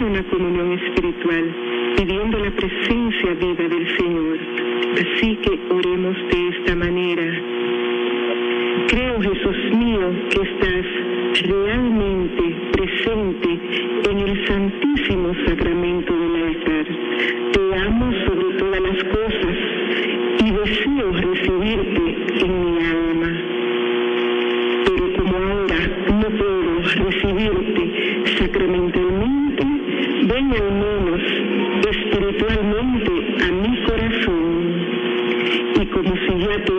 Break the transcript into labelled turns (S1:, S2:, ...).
S1: una comunión espiritual, pidiendo la presencia viva del Señor. Así que oremos de esta manera. Creo, Jesús mío, que estás realmente presente en el santísimo sacramento del altar. Te amo sobre todas las cosas y deseo recibirte en mi alma. Pero como ahora no puedo recibirte sacramentalmente, ven al menos espiritualmente a mi corazón. Y como si ya te